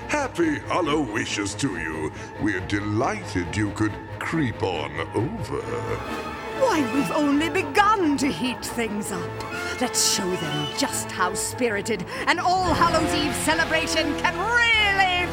Happy Hollow Wishes to you. We're delighted you could creep on over. Why, we've only begun to heat things up. Let's show them just how spirited an All Hallows Eve celebration can really